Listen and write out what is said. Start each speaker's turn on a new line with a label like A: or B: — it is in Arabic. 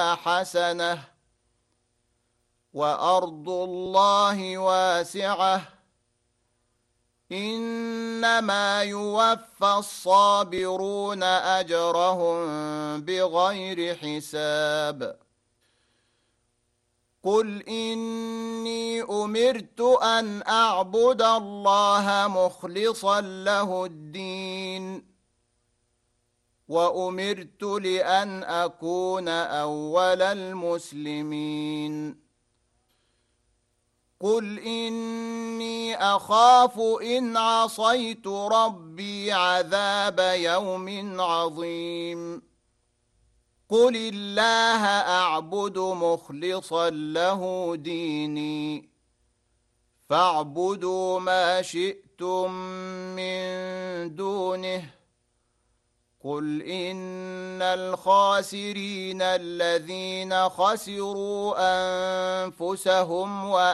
A: حسنة وأرض الله واسعة إنما يوفى الصابرون أجرهم بغير حساب قل إني أمرت أن أعبد الله مخلصا له الدين وأمرت لأن أكون أول المسلمين قل إني أخاف إن عصيت ربي عذاب يوم عظيم قل الله أعبد مخلصا له ديني فاعبدوا ما شئتم من دونه قل إن الخاسرين الذين خسروا أنفسهم